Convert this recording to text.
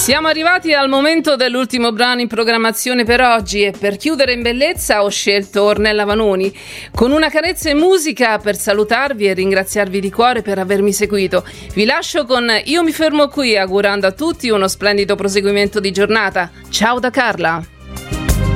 Siamo arrivati al momento dell'ultimo brano in programmazione per oggi e per chiudere in bellezza ho scelto Ornella Vanoni con Una carezza in musica per salutarvi e ringraziarvi di cuore per avermi seguito. Vi lascio con Io mi fermo qui, augurando a tutti uno splendido proseguimento di giornata. Ciao da Carla!